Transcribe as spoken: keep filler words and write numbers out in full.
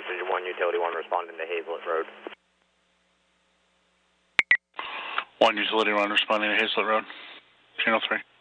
Precision one, Utility one responding to Hazlet Road. one Utility one responding to Hazlet Road. Channel three.